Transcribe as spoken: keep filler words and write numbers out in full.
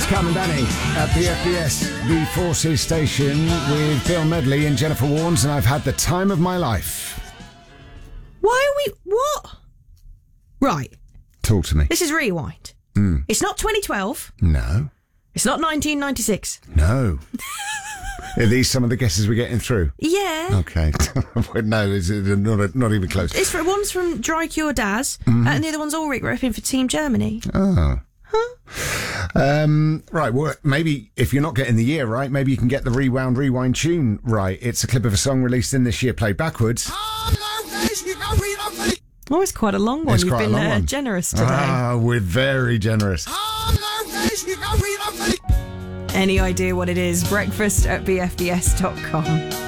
Cam and Danny at B F B S, the Forces station, with Bill Medley and Jennifer Warnes, and I've had the time of my life. Why are we... What? Right. Talk to me. This is Rewind. Mm. It's not twenty twelve. No. It's not nineteen ninety-six. No. Are these some of the guesses we're getting through? Yeah. Okay. No, it's not, not even close. It's for, one's from Dry Cure Daz, Mm-hmm. and the other one's Ulrich repping for Team Germany. Oh. Huh? Um, right, well, maybe if you're not getting the year right, maybe you can get the Rewound Rewind tune right. It's a clip of a song released in this year, played backwards. Oh, it's quite a long one. It's You've quite a been long uh, one. generous today. Ah, we're very generous. Any idea what it is? Breakfast at b f b s dot com.